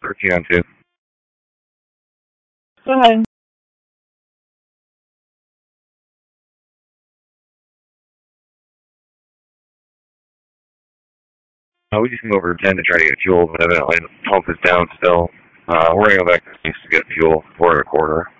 13 on 2. Go ahead. We just came over 10 to try to get fuel, but evidently the pump is down still. We're going to go back to the base to get fuel for a quarter.